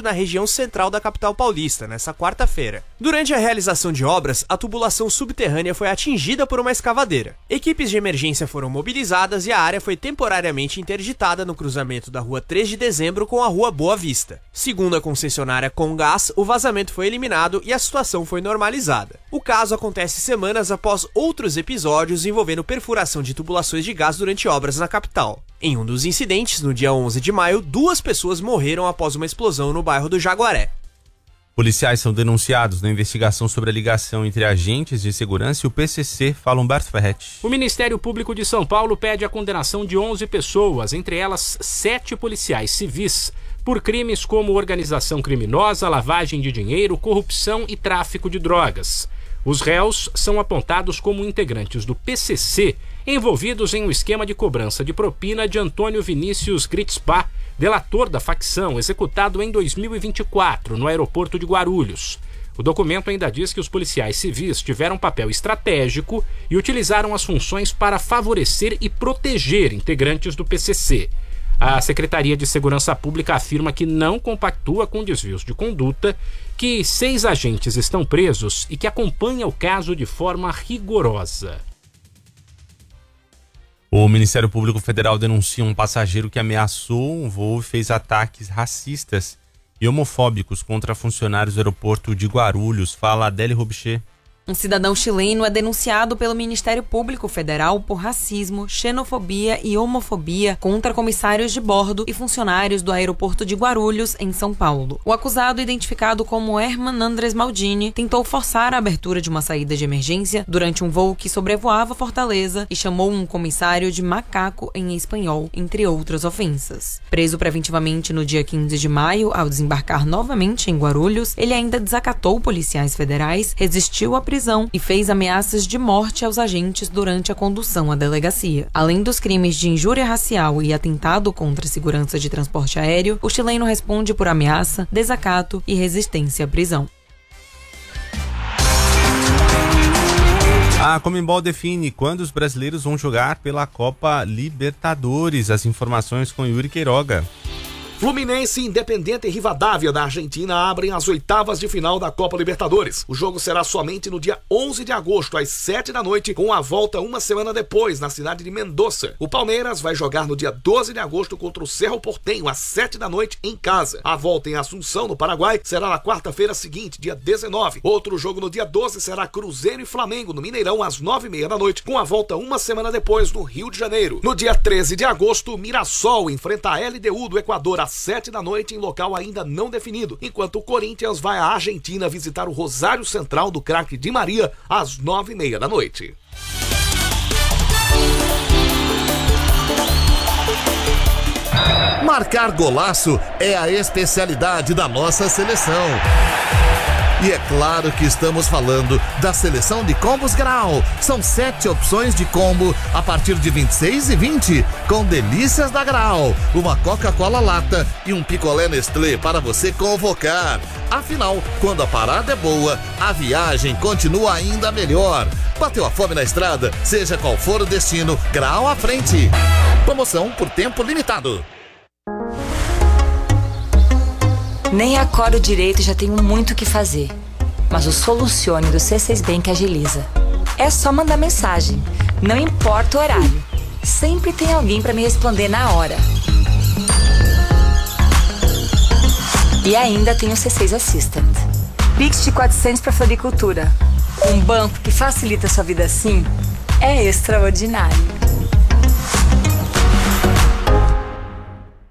na região central da capital paulista, nesta quarta-feira. Durante a realização de obras, a tubulação subterrânea foi atingida por uma escavadeira. Equipes de emergência foram mobilizadas e a área foi temporariamente interditada no cruzamento da Rua 3 de Dezembro com a Rua Boa Vista. Segundo a concessionária Comgás, o vazamento foi eliminado e a situação foi normalizada. O caso acontece semanas após outros episódios envolvendo perfuração de tubulações de gás durante obras na capital. Em um dos incidentes, no dia 11 de maio, 2 pessoas morreram após uma explosão no bairro do Jaguaré. Policiais são denunciados na investigação sobre a ligação entre agentes de segurança e o PCC, fala Humberto Ferretti. O Ministério Público de São Paulo pede a condenação de 11 pessoas, entre elas 7 policiais civis, por crimes como organização criminosa, lavagem de dinheiro, corrupção e tráfico de drogas. Os réus são apontados como integrantes do PCC, envolvidos em um esquema de cobrança de propina de Antônio Vinícius Gritspa, delator da facção, executado em 2024 no aeroporto de Guarulhos. O documento ainda diz que os policiais civis tiveram papel estratégico e utilizaram as funções para favorecer e proteger integrantes do PCC. A Secretaria de Segurança Pública afirma que não compactua com desvios de conduta, que 6 agentes estão presos e que acompanha o caso de forma rigorosa. O Ministério Público Federal denuncia um passageiro que ameaçou um voo e fez ataques racistas e homofóbicos contra funcionários do aeroporto de Guarulhos. Fala Adélie Robicher. Um cidadão chileno é denunciado pelo Ministério Público Federal por racismo, xenofobia e homofobia contra comissários de bordo e funcionários do aeroporto de Guarulhos, em São Paulo. O acusado, identificado como Herman Andres Maldini, tentou forçar a abertura de uma saída de emergência durante um voo que sobrevoava Fortaleza e chamou um comissário de macaco em espanhol, entre outras ofensas. Preso preventivamente no dia 15 de maio, ao desembarcar novamente em Guarulhos, ele ainda desacatou policiais federais, resistiu à prisão e fez ameaças de morte aos agentes durante a condução à delegacia. Além dos crimes de injúria racial e atentado contra a segurança de transporte aéreo, o chileno responde por ameaça, desacato e resistência à prisão. A Conmebol define quando os brasileiros vão jogar pela Copa Libertadores. As informações com Yuri Queiroga. Fluminense, Independente e Rivadavia da Argentina abrem as oitavas de final da Copa Libertadores. O jogo será somente no dia 11 de agosto, às 7 da noite, com a volta uma semana depois, na cidade de Mendoza. O Palmeiras vai jogar no dia 12 de agosto contra o Cerro Porteño, às 7 da noite, em casa. A volta em Assunção, no Paraguai, será na quarta-feira seguinte, dia 19. Outro jogo no dia 12 será Cruzeiro e Flamengo, no Mineirão, às 9h30 da noite, com a volta uma semana depois, no Rio de Janeiro. No dia 13 de agosto, Mirassol enfrenta a LDU do Equador, às 7 da noite, em local ainda não definido, enquanto o Corinthians vai à Argentina visitar o Rosário Central do craque Di Maria às 9h30 da noite. Marcar golaço é a especialidade da nossa seleção. E é claro que estamos falando da seleção de combos Grau. São 7 opções de combo a partir de R$ 26,20, com delícias da Grau, uma Coca-Cola lata e um picolé Nestlé para você convocar. Afinal, quando a parada é boa, a viagem continua ainda melhor. Bateu a fome na estrada? Seja qual for o destino, Grau à frente. Promoção por tempo limitado. Nem acordo direito e já tenho muito o que fazer. Mas o Solucione do C6 Bank agiliza. É só mandar mensagem, não importa o horário. Sempre tem alguém para me responder na hora. E ainda tem o C6 Assistant. Pix de 400 para floricultura. Um banco que facilita a sua vida assim é extraordinário.